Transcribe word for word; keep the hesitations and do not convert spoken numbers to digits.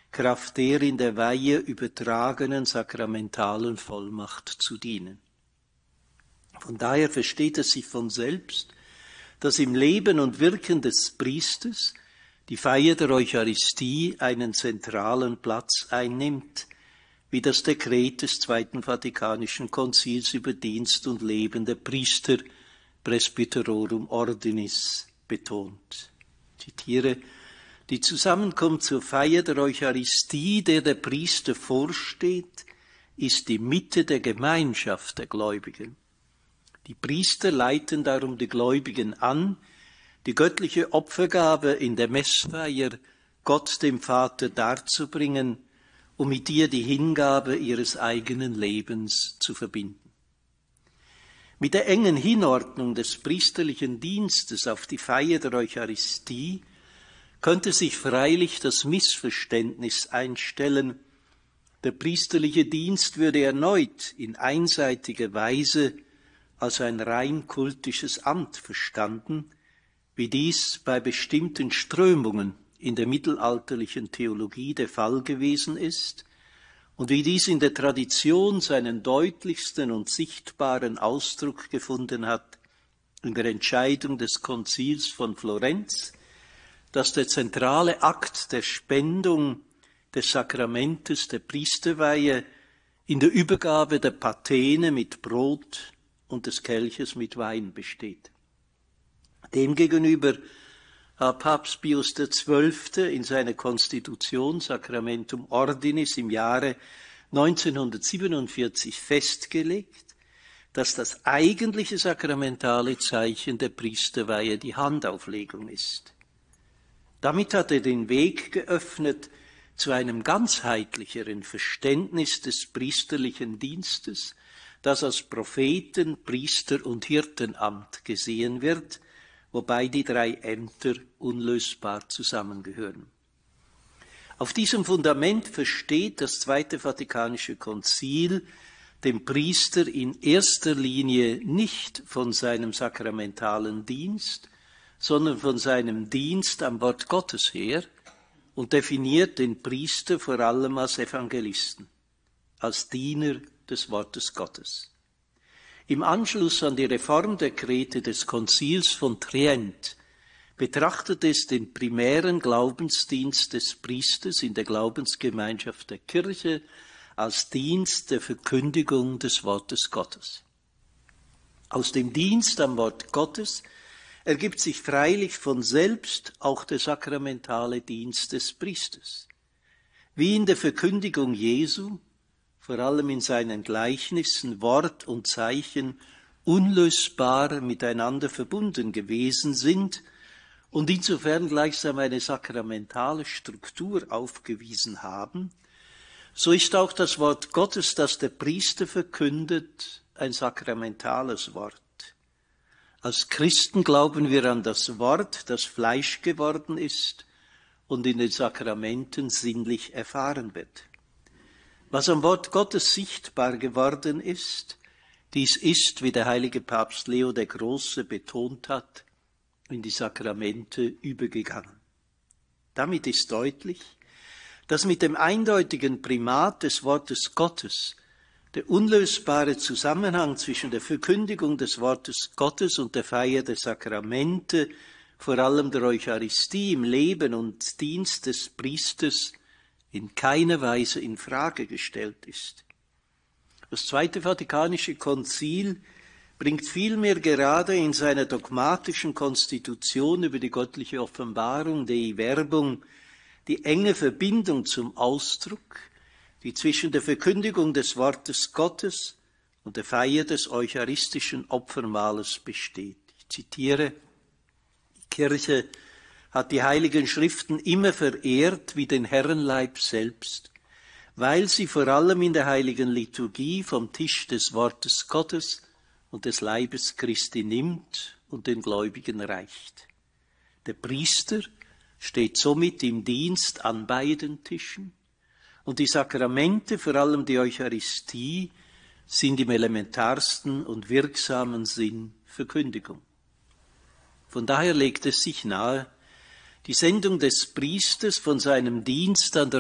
Kraft der in der Weihe übertragenen sakramentalen Vollmacht zu dienen. Von daher versteht es sich von selbst, dass im Leben und Wirken des Priesters die Feier der Eucharistie einen zentralen Platz einnimmt, wie das Dekret des Zweiten Vatikanischen Konzils über Dienst und Leben der Priester Presbyterorum Ordinis betont. Ich zitiere: Die Zusammenkunft zur Feier der Eucharistie, der der Priester vorsteht, ist die Mitte der Gemeinschaft der Gläubigen. Die Priester leiten darum die Gläubigen an, die göttliche Opfergabe in der Messfeier Gott dem Vater darzubringen, um mit ihr die Hingabe ihres eigenen Lebens zu verbinden. Mit der engen Hinordnung des priesterlichen Dienstes auf die Feier der Eucharistie könnte sich freilich das Missverständnis einstellen, der priesterliche Dienst würde erneut in einseitiger Weise als ein rein kultisches Amt verstanden, wie dies bei bestimmten Strömungen in der mittelalterlichen Theologie der Fall gewesen ist und wie dies in der Tradition seinen deutlichsten und sichtbaren Ausdruck gefunden hat in der Entscheidung des Konzils von Florenz, dass der zentrale Akt der Spendung des Sakramentes der Priesterweihe in der Übergabe der Patene mit Brot und des Kelches mit Wein besteht. Demgegenüber hat Papst Pius der Zwölfte in seiner Konstitution Sacramentum Ordinis im Jahre neunzehnhundertsiebenundvierzig festgelegt, dass das eigentliche sakramentale Zeichen der Priesterweihe die Handauflegung ist. Damit hat er den Weg geöffnet zu einem ganzheitlicheren Verständnis des priesterlichen Dienstes, das als Propheten-, Priester- und Hirtenamt gesehen wird, wobei die drei Ämter unlösbar zusammengehören. Auf diesem Fundament versteht das Zweite Vatikanische Konzil den Priester in erster Linie nicht von seinem sakramentalen Dienst, sondern von seinem Dienst am Wort Gottes her und definiert den Priester vor allem als Evangelisten, als Diener des Wortes Gottes. Im Anschluss an die Reformdekrete des Konzils von Trient betrachtet es den primären Glaubensdienst des Priesters in der Glaubensgemeinschaft der Kirche als Dienst der Verkündigung des Wortes Gottes. Aus dem Dienst am Wort Gottes ergibt sich freilich von selbst auch der sakramentale Dienst des Priesters. Wie in der Verkündigung Jesu, vor allem in seinen Gleichnissen, Wort und Zeichen unlösbar miteinander verbunden gewesen sind und insofern gleichsam eine sakramentale Struktur aufgewiesen haben, so ist auch das Wort Gottes, das der Priester verkündet, ein sakramentales Wort. Als Christen glauben wir an das Wort, das Fleisch geworden ist und in den Sakramenten sinnlich erfahren wird. Was am Wort Gottes sichtbar geworden ist, dies ist, wie der heilige Papst Leo der Große betont hat, in die Sakramente übergegangen. Damit ist deutlich, dass mit dem eindeutigen Primat des Wortes Gottes der unlösbare Zusammenhang zwischen der Verkündigung des Wortes Gottes und der Feier der Sakramente, vor allem der Eucharistie im Leben und Dienst des Priesters, in keiner Weise in Frage gestellt ist. Das Zweite Vatikanische Konzil bringt vielmehr gerade in seiner dogmatischen Konstitution über die göttliche Offenbarung, Dei Verbum, die enge Verbindung zum Ausdruck, die zwischen der Verkündigung des Wortes Gottes und der Feier des eucharistischen Opfermahles besteht. Ich zitiere: Die Kirche hat die Heiligen Schriften immer verehrt wie den Herrenleib selbst, weil sie vor allem in der Heiligen Liturgie vom Tisch des Wortes Gottes und des Leibes Christi nimmt und den Gläubigen reicht. Der Priester steht somit im Dienst an beiden Tischen und die Sakramente, vor allem die Eucharistie, sind im elementarsten und wirksamen Sinn Verkündigung. Von daher legt es sich nahe, die Sendung des Priesters von seinem Dienst an der